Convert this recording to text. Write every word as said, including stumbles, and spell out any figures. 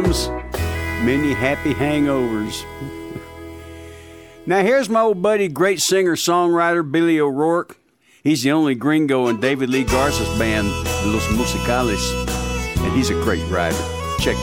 comes many happy hangovers. Now here's my old buddy, great singer-songwriter Billy O'Rourke. He's the only gringo in David Lee Garza's band, Los Musicales, and he's a great writer.